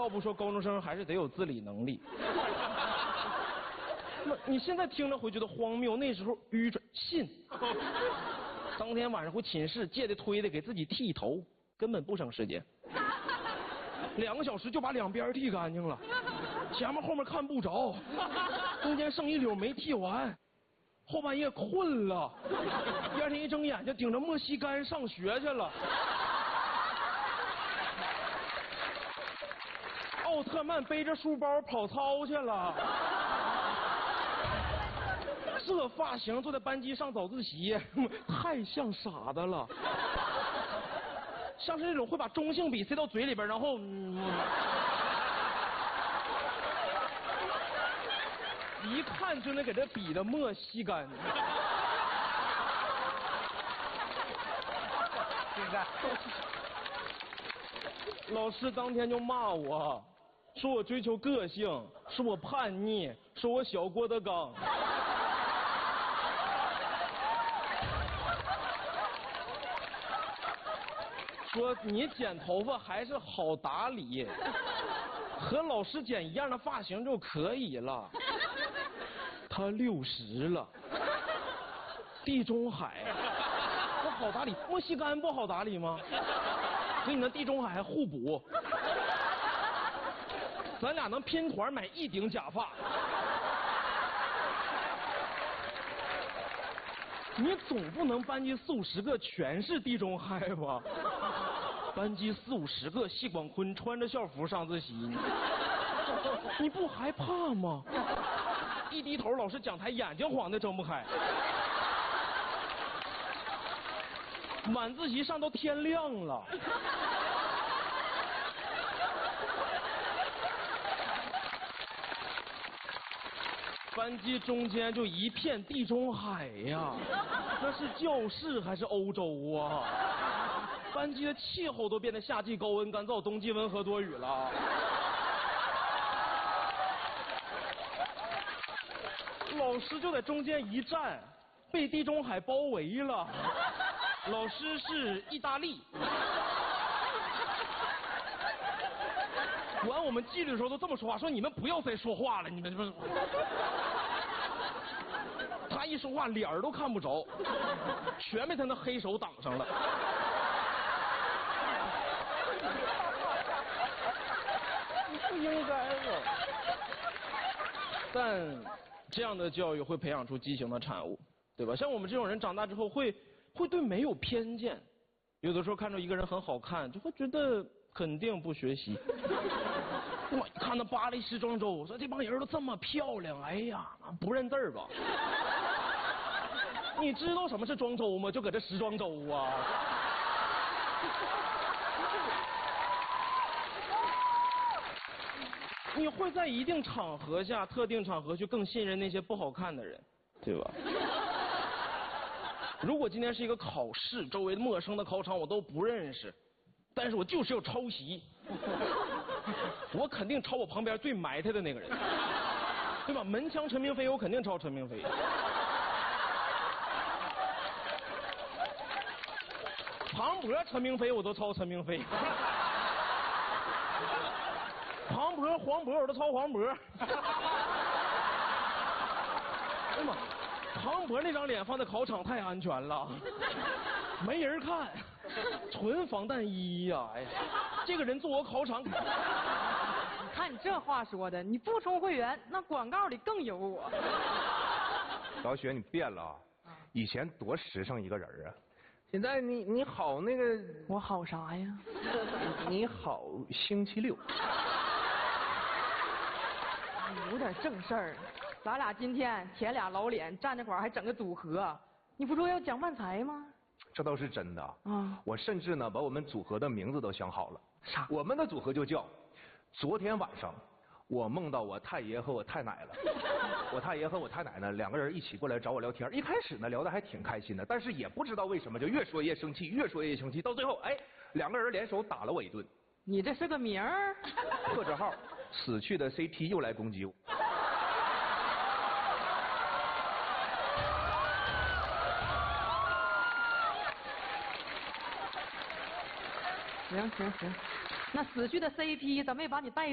要不说高中生还是得有自理能力。那你现在听着会觉得荒谬，那时候愚蠢，信。当天晚上回寝室借的推的给自己剃头，根本不省时间，2个小时就把两边剃干净了，前面后面看不着，中间剩一绺没剃完，后半夜困了，第二天一睁眼就顶着墨西干上学去了。奥特曼背着书包跑操去了。这发型坐在班级上早自习，太像傻子了，像是那种会把中性笔塞到嘴里边，然后一看就能给这笔的墨吸干。 现在， 老师当天就骂我，说我追求个性，说我叛逆，说我小郭德纲。说你剪头发还是好打理，和老师剪一样的发型就可以了。他60了，地中海不好打理，墨西哥不好打理吗？跟你那地中海还互补，咱俩能拼团买1顶假发。你总不能班级4、50个全是地中海吧？班级4、50个谢广坤穿着校服上自习，你不害怕吗？一低头，老师讲台眼睛晃的睁不开，晚自习上到天亮了。班级中间就一片地中海呀，那是教室还是欧洲啊？班级的气候都变得夏季高温干燥，冬季温和多雨了。老师就在中间一站，被地中海包围了。老师是意大利。管我们纪律的时候都这么说话，说你们不要再说话了，你们不是。他一说话脸儿都看不着，全被他那黑手挡上了。不应该了。但这样的教育会培养出畸形的产物，对吧？像我们这种人长大之后会对美有偏见，有的时候看着一个人很好看，就会觉得肯定不学习。我看到巴黎时装周，说这帮人都这么漂亮，哎呀，不认字儿吧？你知道什么是庄周吗？就搁这时装周啊。你会在一定场合下、特定场合去更信任那些不好看的人，对吧？如果今天是一个考试，周围陌生的考场我都不认识，但是我就是要抄袭，我肯定抄我旁边最埋汰的那个人，对吧？门墙陈明飞，我肯定抄陈明飞。庞博陈明飞，我都抄陈明飞。庞博、黄渤，我都抄黄渤。哎呀妈，庞博那张脸放在考场太安全了，没人看，纯防弹衣呀！哎呀，这个人坐我考场。 你看你这话说的，你不充会员，那广告里更有我。 老雪，你变了啊！以前多时尚一个人啊，现在你好那个。 我好啥呀？ 你好星期六。 有点正事儿，咱俩今天舔俩老脸，站那块儿还整个组合，你不说要讲漫才吗？ 这倒是真的啊！我甚至呢把我们组合的名字都想好了。 啥？ 我们的组合就叫昨天晚上我梦到我太爷和我太奶了。我太爷和我太奶呢2个人一起过来找我聊天，一开始呢聊得还挺开心的，但是也不知道为什么就越说越生气，越说越生气，到最后2个人联手打了我一顿。 你这是个名儿？ 破折号，死去的 CT 又来攻击我。 行，那死去的 CP 怎么也把你带